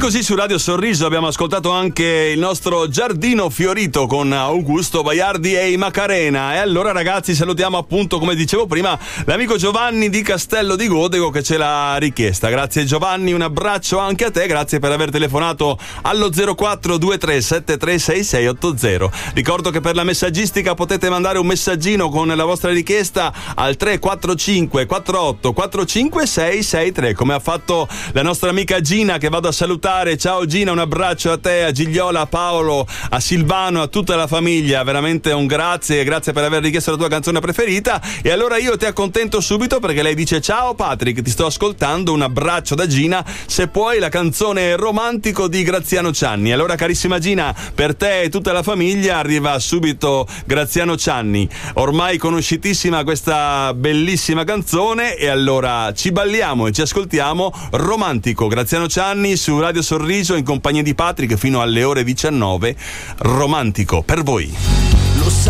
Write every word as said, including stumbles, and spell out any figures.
così su Radio Sorriso abbiamo ascoltato anche il nostro Giardino Fiorito con Augusto Baiardi e i Macarena. E allora ragazzi, salutiamo appunto, come dicevo prima, l'amico Giovanni di Castello di Godego che ce l'ha richiesta. Grazie Giovanni, un abbraccio anche a te, grazie per aver telefonato allo zero quattro due tre sette tre sei sei otto zero. Ricordo che per la messaggistica potete mandare un messaggino con la vostra richiesta al tre quattro cinque quattro otto quattro cinque sei sei tre, come ha fatto la nostra amica Gina, che vado a salutare. Ciao Gina, un abbraccio a te, a Gigliola, a Paolo, a Silvano, a tutta la famiglia. Veramente un grazie, grazie per aver richiesto la tua canzone preferita. E allora io ti accontento subito, perché lei dice: ciao Patrick, ti sto ascoltando, un abbraccio da Gina, se puoi la canzone Romantico di Graziano Cianni. Allora carissima Gina, per te e tutta la famiglia arriva subito Graziano Cianni, ormai conosciutissima questa bellissima canzone. E allora ci balliamo e ci ascoltiamo Romantico, Graziano Cianni su Radio Sorriso in compagnia di Patrick fino alle ore diciannove. Romantico per voi. Lo sai